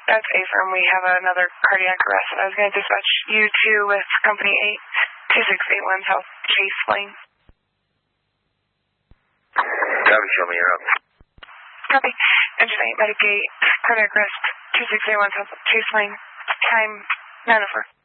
That's A-firm. We have another cardiac arrest. I was going to dispatch you two with Company 8, 2681 South Chase Lane. Copy, show me your up. Copy. Engine 8, Medic 8, cardiac arrest, 2681 South Chase Lane. Time 9:04.